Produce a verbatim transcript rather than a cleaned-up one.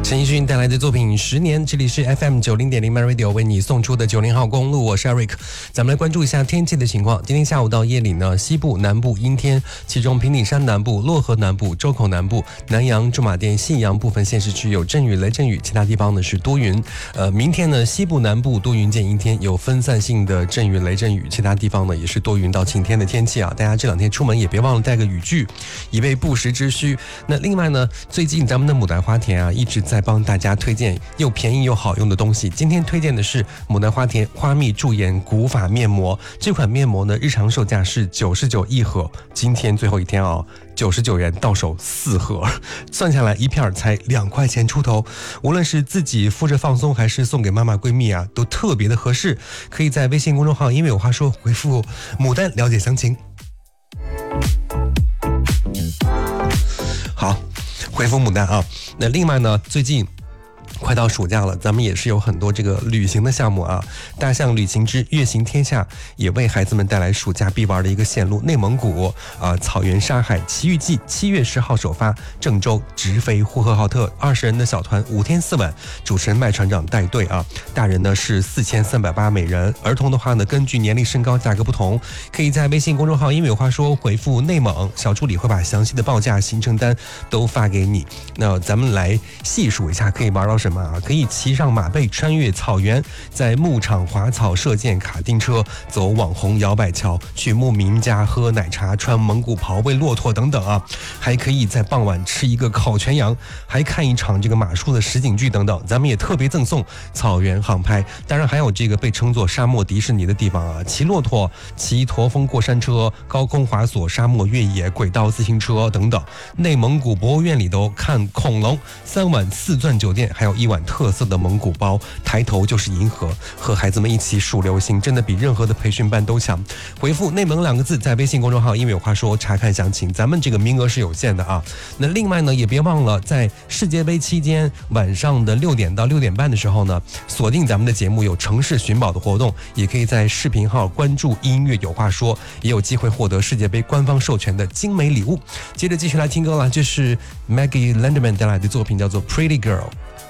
陈奕迅带来的作品《十年》，这里是 F M 九零点零 MyRadio 为你送出的九零号公路，我是 Eric。咱们来关注一下天气的情况。今天下午到夜里呢，西部、南部阴天，其中平顶山南部、漯河南部、周口南部、南阳、驻马店、信阳部分县市区有阵雨、雷阵雨，其他地方呢是多云。呃，明天呢，西部、南部多云见阴天，有分散性的阵雨、雷阵雨，其他地方呢也是多云到晴天的天气啊。大家这两天出门也别忘了带个雨具，以备不时之需。那另外呢，最近咱们的牡丹花田啊，一直在帮大家推荐又便宜又好用的东西。今天推荐的是牡丹花田花蜜驻颜古法面膜，这款面膜呢，日常售价是九十九一盒，今天最后一天哦，九十九元到手四盒，算下来一片才两块钱出头。无论是自己敷着放松，还是送给妈妈闺蜜啊，都特别的合适。可以在微信公众号因为有话说回复牡丹了解详情。好，回复牡丹啊。那另外呢，最近快到暑假了，咱们也是有很多这个旅行的项目啊。大象旅行之月行天下也为孩子们带来暑假必玩的一个线路，内蒙古啊草原沙海奇遇记，七月十号首发，郑州直飞呼和浩特，二十人的小团，五天四晚，主持人麦船长带队啊。大人呢是四千三百八每人，儿童的话呢根据年龄身高价格不同，可以在微信公众号因为有话说回复内蒙，小助理会把详细的报价行程单都发给你。那咱们来细数一下可以玩到什么啊？可以骑上马背穿越草原，在牧场滑草射箭卡丁车，走网红摇摆桥，去牧民家喝奶茶，穿蒙古袍喂骆驼等等啊。还可以在傍晚吃一个烤全羊，还看一场这个马术的实景剧等等。咱们也特别赠送草原航拍，当然还有这个被称作沙漠迪士尼的地方啊，骑骆驼、骑驼峰过山车、高空滑索、沙漠越野、轨道自行车等等。内蒙古博物院里头看恐龙，三晚四钻酒店，还有一碗特色的蒙古包，抬头就是银河，和孩子们一起数流星，真的比任何的培训班都强。回复内蒙两个字在微信公众号因为有话说查看详情，咱们这个名额是有限的啊。那另外呢，也别忘了在世界杯期间晚上的六点到六点半的时候呢，锁定咱们的节目有城市寻宝的活动，也可以在视频号关注音乐有话说，也有机会获得世界杯官方授权的精美礼物。接着继续来听歌了，这是 Maggie Lenderman 带来的作品，叫做 Pretty Girl。